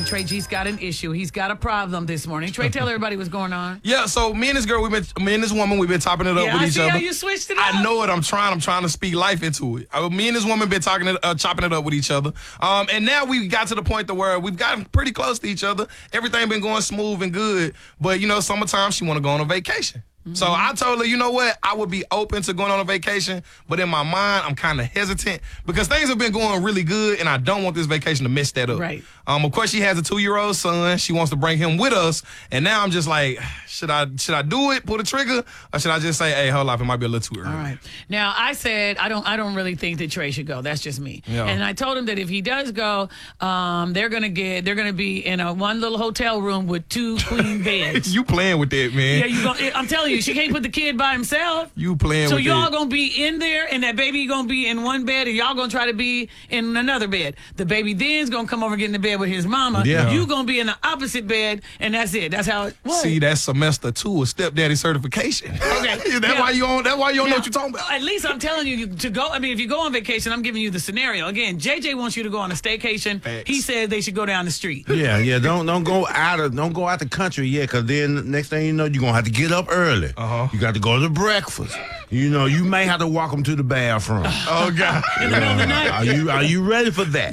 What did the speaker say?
Trey G's got an issue. He's got a problem this morning. Trey, tell everybody what's going on. Yeah, so me and this woman, we've been topping it up with each other. I see how you switched it up. I know it. I'm trying to speak life into it. Me and this woman been chopping it up with each other. And now we got to the point to where we've gotten pretty close to each other. Everything been going smooth and good. But, summertime, she want to go on a vacation. So I told her, you know what? I would be open to going on a vacation, but in my mind, I'm kind of hesitant because things have been going really good, and I don't want this vacation to mess that up. Right. Of course, she has a 2-year-old son. She wants to bring him with us, and now I'm just like, should I do it, pull the trigger, or should I just say, hey, hold up, it might be a little too early? All right. Now I said I don't really think that Trey should go. That's just me. Yeah. And I told him that if he does go, they're gonna be in one little hotel room with 2 queen beds. You playing with that, man? Yeah, I'm telling you, she can't put the kid by himself. You playing so with y'all that. gonna be in there, and that baby gonna be in one bed, and y'all gonna try to be in another bed. The baby then's gonna come over and get in the bed with his mama. Yeah. You gonna be in the opposite bed, and that's it. That's how it was. See, that's semester 2 of stepdaddy certification. Okay. That's why you don't know what you're talking about. At least I'm telling you to go. I mean, if you go on vacation, I'm giving you the scenario. Again, JJ wants you to go on a staycation. Facts. He said they should go down the street. Yeah. Don't go out the country yet, because then next thing you know, you're gonna have to get up early. You got to go to breakfast. You may have to walk them to the bathroom. Oh God. In the middle of the night. Are you ready for that?